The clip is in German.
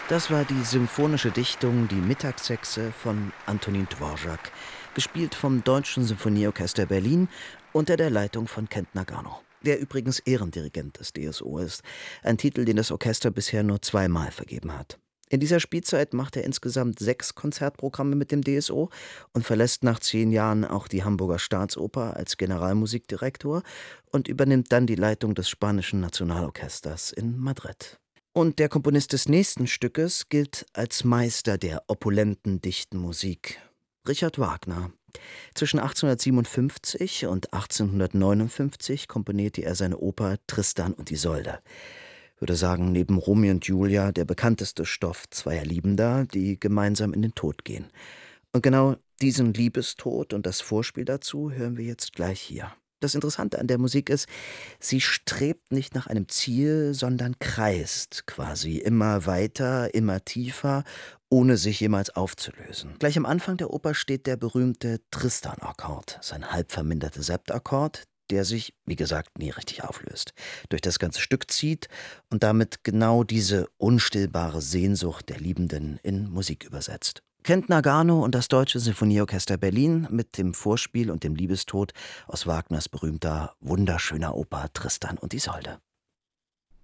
Das war die symphonische Dichtung Die Mittagshexe von Antonin Dvorak, gespielt vom Deutschen Sinfonieorchester Berlin unter der Leitung von Kent Nagano, der übrigens Ehrendirigent des DSO ist, ein Titel, den das Orchester bisher nur zweimal vergeben hat. In dieser Spielzeit macht er insgesamt 6 Konzertprogramme mit dem DSO und verlässt nach 10 Jahren auch die Hamburger Staatsoper als Generalmusikdirektor und übernimmt dann die Leitung des Spanischen Nationalorchesters in Madrid. Und der Komponist des nächsten Stückes gilt als Meister der opulenten, dichten Musik: Richard Wagner. Zwischen 1857 und 1859 komponierte er seine Oper Tristan und Isolde. Ich würde sagen, neben Romeo und Julia der bekannteste Stoff zweier Liebender, die gemeinsam in den Tod gehen. Und genau diesen Liebestod und das Vorspiel dazu hören wir jetzt gleich hier. Das Interessante an der Musik ist, sie strebt nicht nach einem Ziel, sondern kreist quasi immer weiter, immer tiefer, ohne sich jemals aufzulösen. Gleich am Anfang der Oper steht der berühmte Tristan-Akkord, sein halb verminderte Septakkord, der sich, wie gesagt, nie richtig auflöst, durch das ganze Stück zieht und damit genau diese unstillbare Sehnsucht der Liebenden in Musik übersetzt. Kent Nagano und das Deutsche Sinfonieorchester Berlin mit dem Vorspiel und dem Liebestod aus Wagners berühmter, wunderschöner Oper Tristan und Isolde.